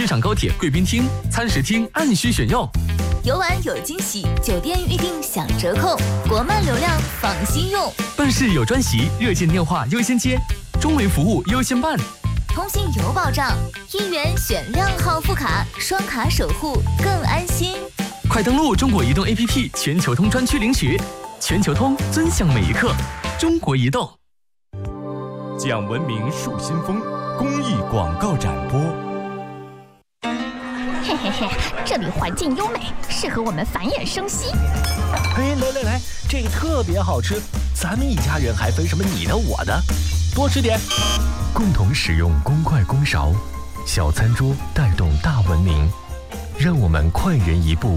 场高铁贵宾厅、餐食厅按需选用。 游玩有惊喜，酒店预订享折扣，国漫流量放心用。 办事有专席，热线电话优先接，中维服务优先办。 通信有保障，1元选2号副卡，双卡守护更安心。 快登录中国移动 APP 全球通专区领取，全球通尊享每一刻。中国移动。 讲文明树新风公益广告展播。 嘿嘿嘿，这里环境优美，适合我们繁衍生息。 哎，来，这个特别好吃，咱们一家人还分什么你的我的？多吃点。 共同使用公筷公勺，小餐桌带动大文明，让我们快人一步，